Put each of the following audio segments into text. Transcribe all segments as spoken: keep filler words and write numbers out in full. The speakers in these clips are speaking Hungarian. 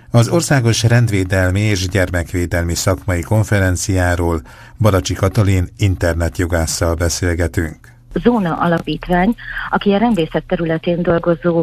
Az Országos Rendvédelmi és Gyermekvédelmi Szakmai Konferenciáról Balacsi Katalin internetjogásszal beszélgetünk. Zóna Alapítvány, aki a rendészet területén dolgozó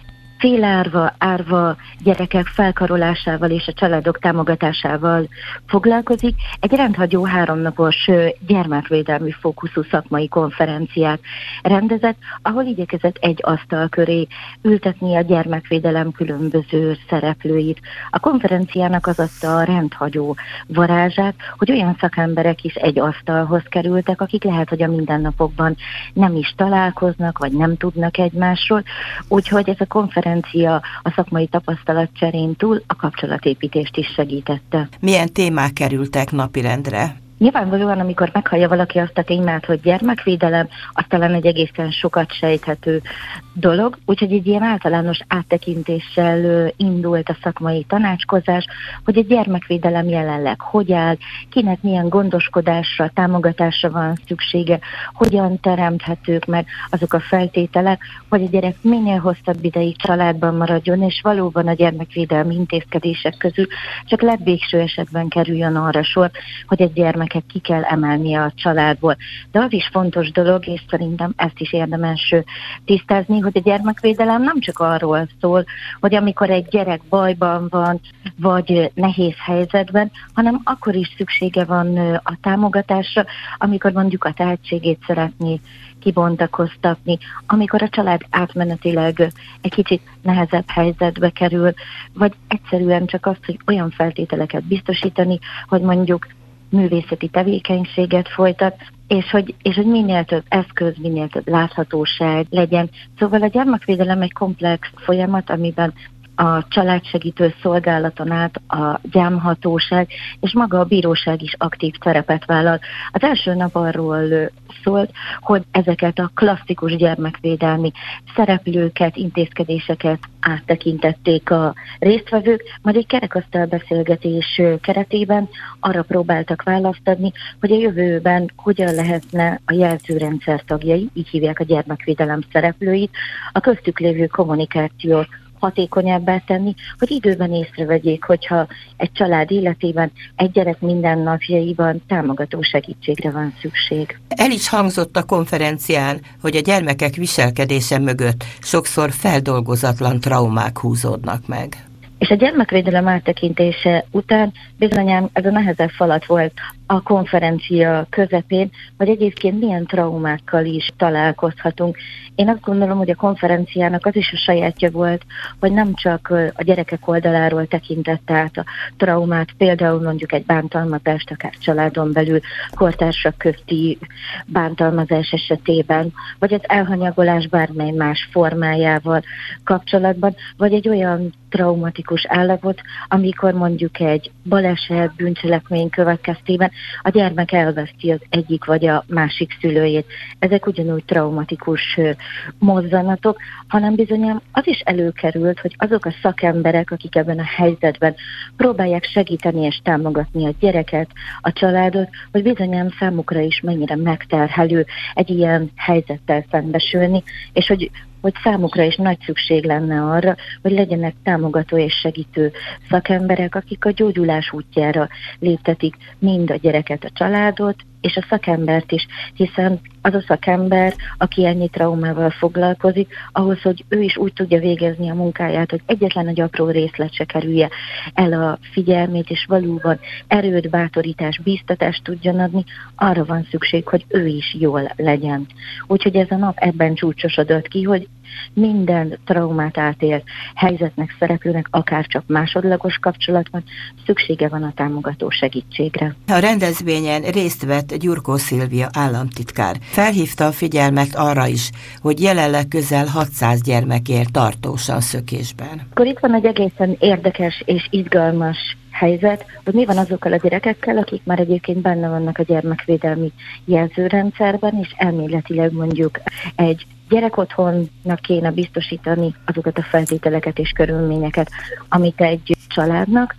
félárva, árva gyerekek felkarolásával és a családok támogatásával foglalkozik. Egy rendhagyó háromnapos gyermekvédelmi fókuszú szakmai konferenciát rendezett, ahol igyekezett egy asztal köré ültetni a gyermekvédelem különböző szereplőit. A konferenciának az adta a rendhagyó varázsát, hogy olyan szakemberek is egy asztalhoz kerültek, akik lehet, hogy a mindennapokban nem is találkoznak, vagy nem tudnak egymásról, úgyhogy ez a konferencia a szakmai tapasztalatcserén túl a kapcsolatépítést is segítette. Milyen témák kerültek napirendre? Nyilvánvalóan, amikor meghallja valaki azt a témát, hogy gyermekvédelem, az talán egy egészen sokat sejthető dolog, úgyhogy egy ilyen általános áttekintéssel indult a szakmai tanácskozás, hogy a gyermekvédelem jelenleg hogy áll, kinek milyen gondoskodásra, támogatásra van szüksége, hogyan teremthetők meg azok a feltételek, hogy a gyerek minél hosszabb ideig családban maradjon, és valóban a gyermekvédelmi intézkedések közül csak legvégső esetben kerüljön arra sor, hogy egy gyermek ki kell emelnie a családból. De az is fontos dolog, és szerintem ezt is érdemes tisztázni, hogy a gyermekvédelem nem csak arról szól, hogy amikor egy gyerek bajban van, vagy nehéz helyzetben, hanem akkor is szüksége van a támogatásra, amikor mondjuk a tehetségét szeretné kibontakoztatni, amikor a család átmenetileg egy kicsit nehezebb helyzetbe kerül, vagy egyszerűen csak azt, hogy olyan feltételeket biztosítani, hogy mondjuk művészeti tevékenységet folytat, és hogy, és hogy minél több eszköz, minél több láthatóság legyen. Szóval a gyermekvédelem egy komplex folyamat, amiben a családsegítő szolgálaton át a gyámhatóság és maga a bíróság is aktív szerepet vállal. Az első nap arról szólt, hogy ezeket a klasszikus gyermekvédelmi szereplőket, intézkedéseket áttekintették a résztvevők, majd egy kerekasztal beszélgetés keretében arra próbáltak választ adni, hogy a jövőben hogyan lehetne a jelzőrendszer tagjai, így hívják a gyermekvédelem szereplőit, a köztük lévő kommunikációt hatékonyabbá tenni, hogy időben észrevegyék, hogyha egy család életében, egy gyerek mindennapjaiban támogató segítségre van szükség. El is hangzott a konferencián, hogy a gyermekek viselkedése mögött sokszor feldolgozatlan traumák húzódnak meg. És a gyermekvédelem áttekintése után bizonyám ez a nehezebb falat volt a konferencia közepén, hogy egyébként milyen traumákkal is találkozhatunk. Én azt gondolom, hogy a konferenciának az is a sajátja volt, hogy nem csak a gyerekek oldaláról tekintette át a traumát, például mondjuk egy bántalmazást, akár családon belül, kortársak közti bántalmazás esetében, vagy az elhanyagolás bármely más formájával kapcsolatban, vagy egy olyan traumatikus állapot, amikor mondjuk egy baleset, bűncselekmény következtében a gyermek elveszti az egyik vagy a másik szülőjét. Ezek ugyanúgy traumatikus mozzanatok, hanem bizonyám az is előkerült, hogy azok a szakemberek, akik ebben a helyzetben próbálják segíteni és támogatni a gyereket, a családot, hogy bizonyám számukra is mennyire megterhelő egy ilyen helyzettel szembesülni, és hogy hogy számukra is nagy szükség lenne arra, hogy legyenek támogató és segítő szakemberek, akik a gyógyulás útjára léptetik mind a gyereket, a családot, és a szakembert is, hiszen az a szakember, aki ennyi traumával foglalkozik, ahhoz, hogy ő is úgy tudja végezni a munkáját, hogy egyetlen egy apró részlet se kerülje el a figyelmét, és valóban erőt, bátorítást, bíztatást tudjon adni, arra van szükség, hogy ő is jól legyen. Úgyhogy ez a nap ebben csúcsosodott ki, hogy minden traumát átélt helyzetnek, szereplőnek, akár csak másodlagos kapcsolatban szüksége van a támogató segítségre. A rendezvényen részt vett Gyurkó Szilvia államtitkár. Felhívta a figyelmet arra is, hogy jelenleg közel hatszáz gyermek él tartósan szökésben. Akkor itt van egy egészen érdekes és izgalmas helyzet, hogy mi van azokkal a gyerekekkel, akik már egyébként benne vannak a gyermekvédelmi jelzőrendszerben, és elméletileg mondjuk egy gyerekotthonnak kéne biztosítani azokat a feltételeket és körülményeket, amit egy családnak,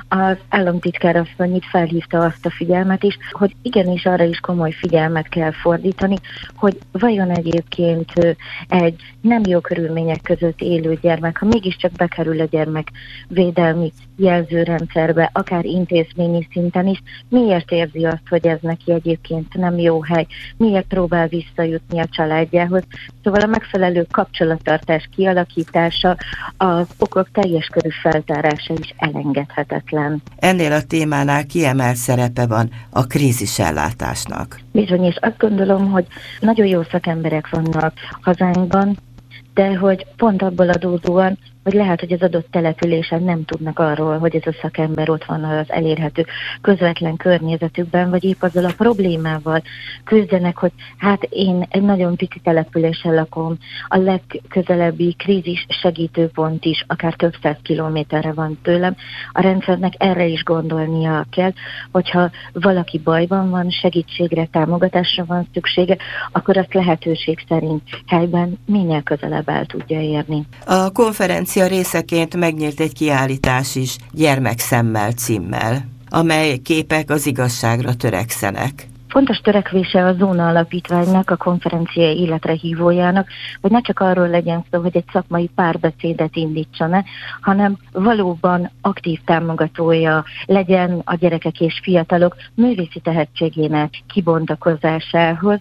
Az államtitkár asszony itt felhívta azt a figyelmet is, hogy igenis arra is komoly figyelmet kell fordítani, hogy vajon egyébként egy nem jó körülmények között élő gyermek, ha mégiscsak bekerül a gyermekvédelmi jelzőrendszerbe, akár intézményi szinten is, miért érzi azt, hogy ez neki egyébként nem jó hely, miért próbál visszajutni a családjához. Szóval a megfelelő kapcsolattartás kialakítása, az okok teljes körű feltárása is elengedhetetlen. Ennél a témánál kiemelt szerepe van a krízisellátásnak. Bizony, és azt gondolom, hogy nagyon jó szakemberek vannak hazánkban, de hogy pont abból adódóan, hogy lehet, hogy az adott településen nem tudnak arról, hogy ez a szakember ott van az elérhető közvetlen környezetükben, vagy épp azzal a problémával küzdenek, hogy hát én egy nagyon pici településen lakom, a legközelebbi krízis segítőpont is akár több száz kilométerre van tőlem. A rendszernek erre is gondolnia kell, hogyha valaki bajban van, segítségre, támogatásra van szüksége, akkor azt lehetőség szerint helyben minél közelebb el tudja érni. A konferencia részeként megnyílt egy kiállítás is Gyermekszemmel címmel, amely képek az igazságra törekszenek. Fontos törekvése a Zóna Alapítványnak, a konferencia életre hívójának, hogy ne csak arról legyen szó, hogy egy szakmai párbeszédet indítson-e, hanem valóban aktív támogatója legyen a gyerekek és fiatalok művészi tehetségének kibontakozásához.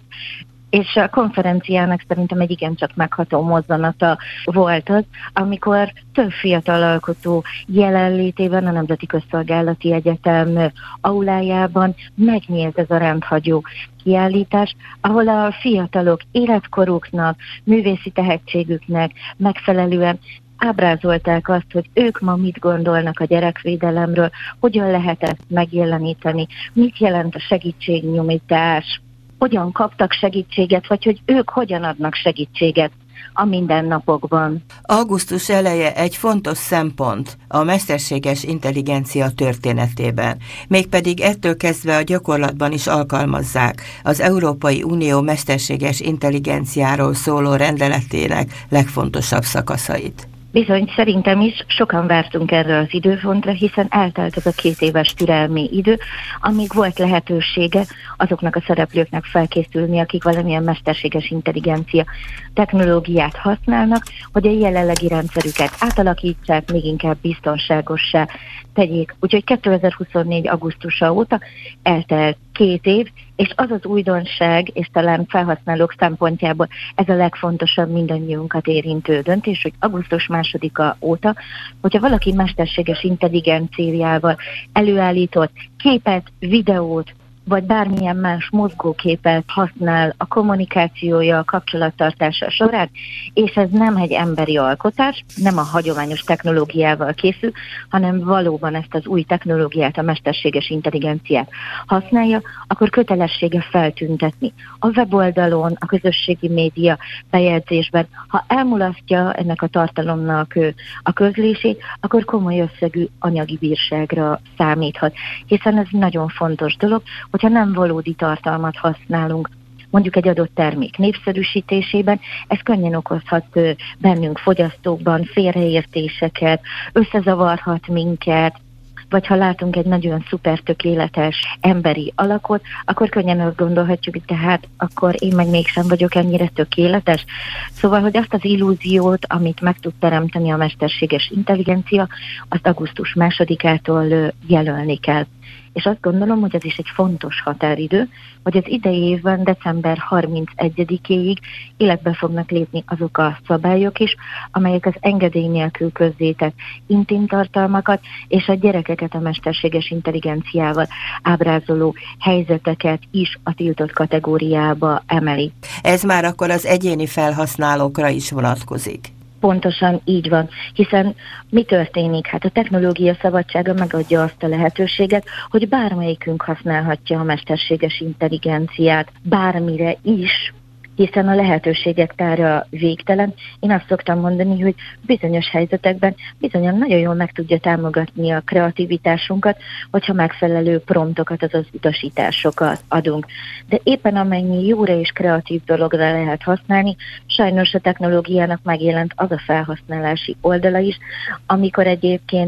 És a konferenciának szerintem egy igencsak megható mozzanata volt az, amikor több fiatal alkotó jelenlétében a Nemzeti Közszolgálati Egyetem aulájában megnyílt ez a rendhagyó kiállítás, ahol a fiatalok életkoruknak, művészi tehetségüknek megfelelően ábrázolták azt, hogy ők ma mit gondolnak a gyerekvédelemről, hogyan lehet ezt megjeleníteni, mit jelent a segítségnyújtás, hogyan kaptak segítséget, vagy hogy ők hogyan adnak segítséget a mindennapokban. Augusztus eleje egy fontos szempont a mesterséges intelligencia történetében, mégpedig ettől kezdve a gyakorlatban is alkalmazzák az Európai Unió mesterséges intelligenciáról szóló rendeletének legfontosabb szakaszait. Bizony, szerintem is sokan vártunk erre az időpontra, hiszen eltelt az a két éves türelmi idő, amíg volt lehetősége azoknak a szereplőknek felkészülni, akik valamilyen mesterséges intelligencia technológiát használnak, hogy a jelenlegi rendszerüket átalakítsák, még inkább biztonságossá tegyék. Úgyhogy kétezer-huszonnégy augusztusa óta eltelt két év, és az az újdonság, és talán felhasználók szempontjából ez a legfontosabb mindannyiunkat érintő döntés, hogy augusztus másodika óta, hogyha valaki mesterséges intelligenciával előállított képet, videót, vagy bármilyen más mozgóképet használ a kommunikációja, a kapcsolattartása során, és ez nem egy emberi alkotás, nem a hagyományos technológiával készül, hanem valóban ezt az új technológiát, a mesterséges intelligenciát használja, akkor kötelessége feltüntetni a weboldalon, a közösségi média bejegyzésben. Ha elmulasztja ennek a tartalomnak a közlését, akkor komoly összegű anyagi bírságra számíthat, hiszen ez nagyon fontos dolog, hogyha nem valódi tartalmat használunk, mondjuk egy adott termék népszerűsítésében, ez könnyen okozhat bennünk fogyasztókban félreértéseket, összezavarhat minket, vagy ha látunk egy nagyon szuper tökéletes emberi alakot, akkor könnyen azt gondolhatjuk, hogy tehát akkor én meg mégsem vagyok ennyire tökéletes. Szóval, hogy azt az illúziót, amit meg tud teremteni a mesterséges intelligencia, azt augusztus másodikától jelölni kell. És azt gondolom, hogy ez is egy fontos határidő, hogy az idei évben december harmincegyedikéig életbe fognak lépni azok a szabályok is, amelyek az engedély nélkül közzétett intim tartalmakat és a gyerekeket a mesterséges intelligenciával ábrázoló helyzeteket is a tiltott kategóriába emeli. Ez már akkor az egyéni felhasználókra is vonatkozik. Pontosan így van, hiszen mi történik? Hát a technológia szabadsága megadja azt a lehetőséget, hogy bármelyikünk használhatja a mesterséges intelligenciát bármire is, hiszen a lehetőségek tára végtelen. Én azt szoktam mondani, hogy bizonyos helyzetekben bizonyan nagyon jól meg tudja támogatni a kreativitásunkat, hogyha megfelelő promptokat, azaz utasításokat adunk. De éppen amennyi jóra és kreatív dologra lehet használni, sajnos a technológiának megjelent az a felhasználási oldala is, amikor egyébként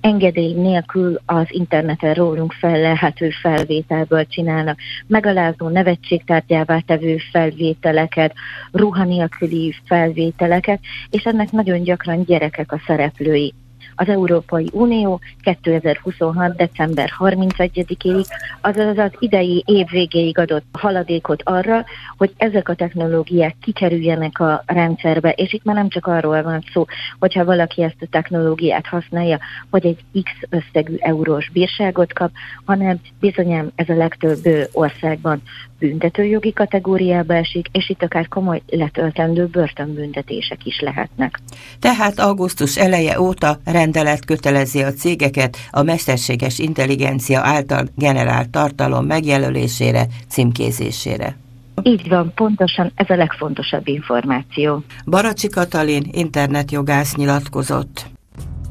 engedély nélkül az interneten rólunk fellelhető felvételből csinálnak megalázó, nevetségtárgyává tevő felvételeket, ruha nélküli felvételeket, és ennek nagyon gyakran gyerekek a szereplői. Az Európai Unió kétezer-huszonhat. december harmincegyedikéig, azaz az idei év végéig adott haladékot arra, hogy ezek a technológiák kikerüljenek a rendszerbe, és itt már nem csak arról van szó, hogyha valaki ezt a technológiát használja, hogy egy X összegű eurós bírságot kap, hanem bizonyám ez a legtöbb országban büntetőjogi kategóriába esik, és itt akár komoly letöltendő börtönbüntetések is lehetnek. Tehát augusztus eleje óta rendelet kötelezi a cégeket a mesterséges intelligencia által generált tartalom megjelölésére, címkézésére. Így van, pontosan ez a legfontosabb információ. Baracsi Katalin internetjogász nyilatkozott.